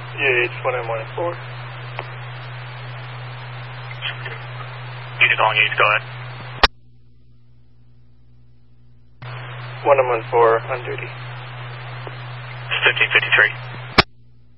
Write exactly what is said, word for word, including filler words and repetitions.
Yeah, it's one M one four. Unit calling East, go ahead. one M one four on duty. fifteen fifty-three.